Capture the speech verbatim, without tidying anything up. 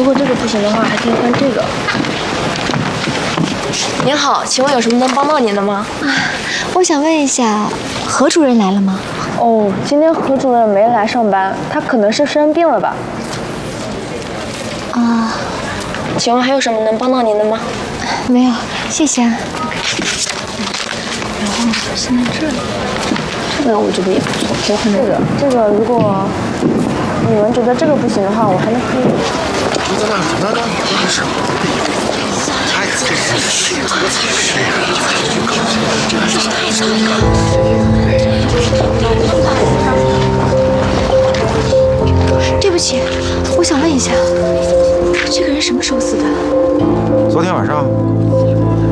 果这个不行的话，还可以换这个。您好，请问有什么能帮到您的吗？ 啊，我想问一下，何主任来了吗？ 哦，今天何主任没来上班，他可能是生病了吧？ 啊， 请问还有什么能帮到您的吗？ 没有，谢谢啊。 然后现在这里，这个我觉得也不错，我很这个这个如果你们觉得这个不行的话，我还能可以。 就在那儿，那那那是。哎呀，这人是这个才是呀，这还是太傻了。 对不起，我想问一下，这个人什么时候死的？ 昨天晚上。